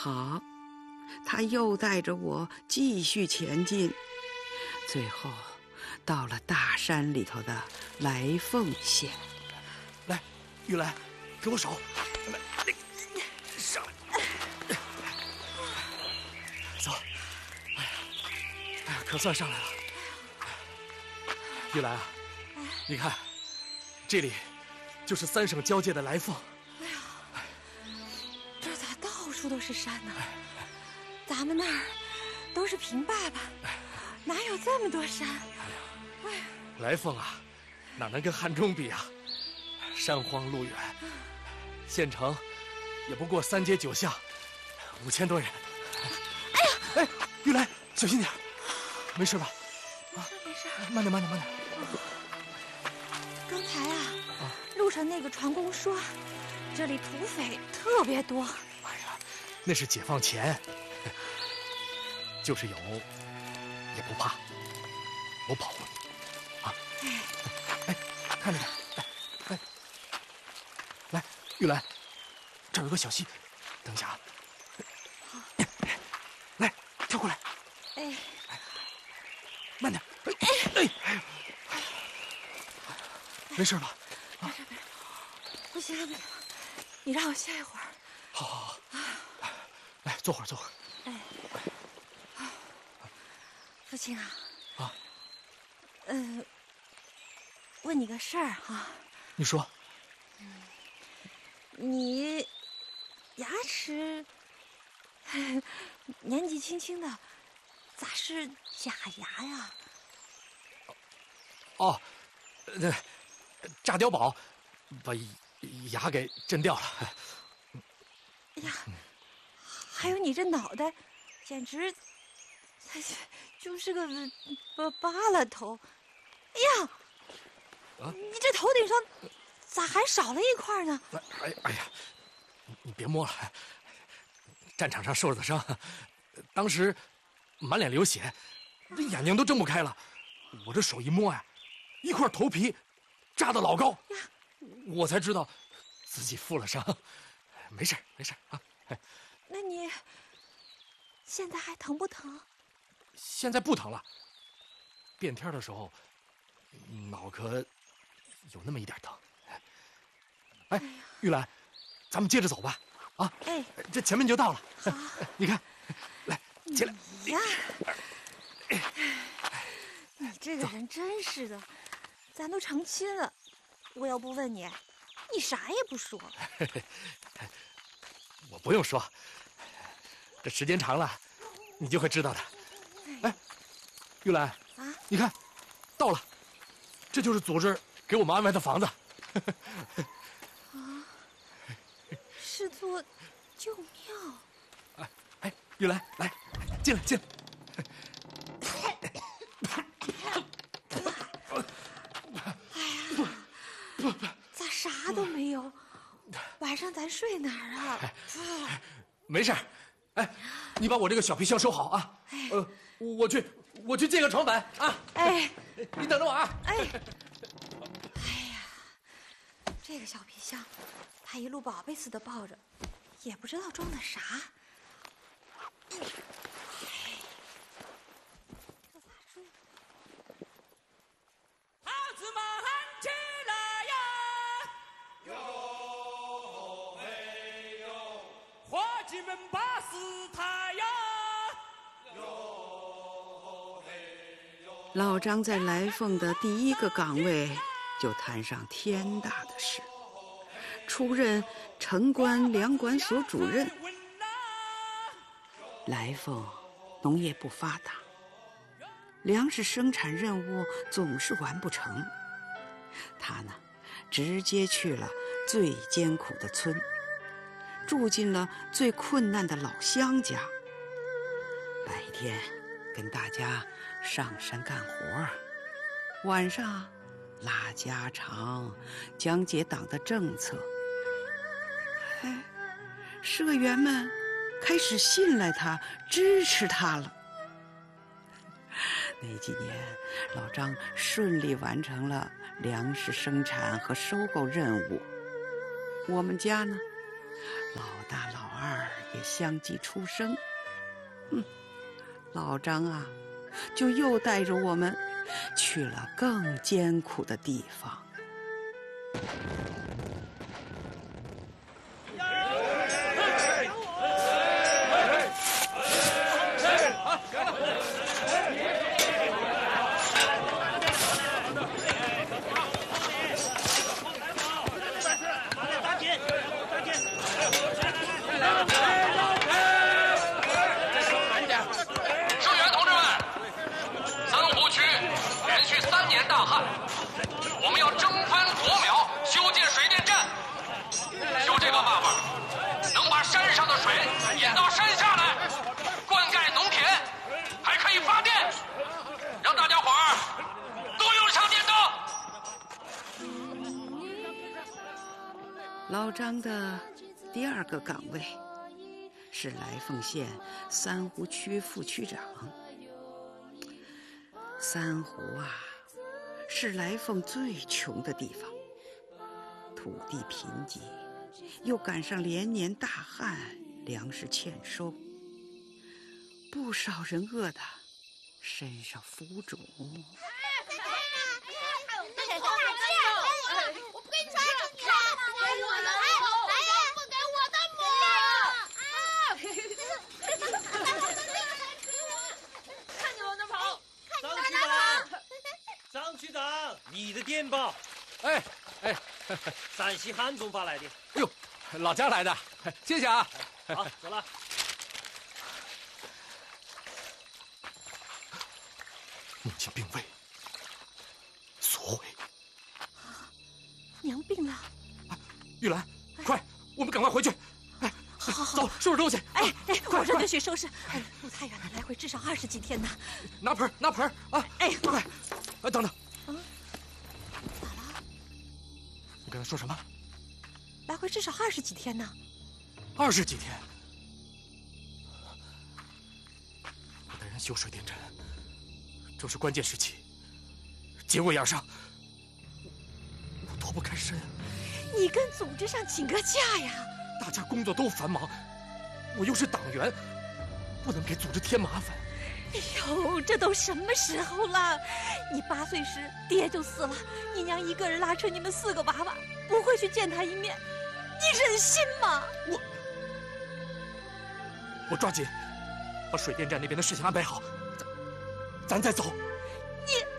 好，他又带着我继续前进，最后到了大山里头的来凤县。 来，玉兰，给我手，来，上来，走。哎呀，可算上来了。玉兰啊，你看，这里就是3省交界的来凤。 哎呀，这咋到处都是山呢？咱们那儿都是平坝坝，哪有这么多山？哎呀， 来凤啊，哪能跟汉中比啊？山荒路远，县城也不过3街9巷，5000多人。 哎呀， 哎，玉兰，小心点，没事吧？ 没事， 慢点。 刚才路上那个船工说，这里土匪特别多。 哎呀，那是解放前，就是有也不怕，我保护你啊！哎，看着点，来，玉兰，这儿有个小溪，等一下啊。 好， 来，跳过来。 哎， 慢点。哎，没事吧？ 没事，不行，你让我歇一会儿。 好，来，坐会儿。 哎，父亲啊。 啊。 问你个事儿哈。 你说。 你牙齿年纪轻轻的，咋是假牙呀？ 哦，那炸碉堡把牙给震掉了。 哎呀，还有你这脑袋，简直就是个疤了头。哎呀，你这头顶上咋还少了一块呢？ 哎呀，你别摸了，战场上受的伤，当时满脸流血，这眼睛都睁不开了。我这手一摸呀，一块头皮扎得老高，我才知道自己负了伤。没事啊。 那你现在还疼不疼？ 现在不疼了。变天的时候，脑壳有那么一点疼。哎，玉兰，咱们接着走吧。啊， 哎， 这前面就到了。 好， 你看，来，起来。 呀，你这个人真是的，咱都成亲了，我要不问你，你啥也不说。 我不用说，这时间长了，你就会知道的。哎，玉兰啊，你看，到了，这就是组织给我们安排的房子。 是座旧庙。 哎，玉兰，来，进来。 哎呀，咋啥都没有？晚上咱睡哪儿啊？ 没事。哎，你把我这个小皮箱收好啊。我去借个床板啊。 哎， 你等着我啊。 哎呀，这个小皮箱，他一路宝贝似的抱着，也不知道装的啥。这咋睡？ 孩子们起来呀！ 哟嘿哟， 伙计们把事抬呀！ 哟嘿哟。 老张在来凤的第一个岗位就摊上天大的事，出任城关粮管所主任。来凤农业不发达，粮食生产任务总是完不成。他呢，直接去了最艰苦的村，住进了最困难的老乡家。白天跟大家上山干活，晚上拉家常，讲解党的政策。社员们开始信赖他，支持他了。那几年，老张顺利完成了粮食生产和收购任务。我们家呢，老大老二也相继出生。老张啊，就又带着我们去了更艰苦的地方。 我们要征帆夺苗，修建水电站。修这个办法，能把山上的水引到山下来，灌溉农田，还可以发电，让大家伙儿都用上电灯。 老张的第二个岗位是来凤县三湖区副区长。三湖啊，是来凤最穷的地方，土地贫瘠，又赶上连年大旱，粮食欠收，不少人饿得身上浮肿。 我不给你穿，你来，给我的母，不给我的母！ 看你往哪跑！ 张区长，你的电报。 哎， 陕西汉中发来的。 哎呦，老家来的，谢谢啊。 好，走了。 母亲病危，索毁。 娘病了。 玉兰，快，我们赶快回去。哎， 好， 走，收拾东西。 哎，我这就去收拾。哎，路太远了，来回至少20几天呢。 拿盆啊！ 哎， 快！哎，等等。 咋了？ 你刚才说什么？ 来回至少20几天呢。 20几天。我带人修水电站，正是关键时期，节骨眼上，我脱不开身。 你跟组织上请个假呀！ 大家工作都繁忙，我又是党员，不能给组织添麻烦。 哎呦，这都什么时候了？你8岁时爹就死了，你娘一个人拉扯你们4个娃娃，不会去见他一面，你忍心吗？ 我抓紧把水电站那边的事情安排好，咱再走。 你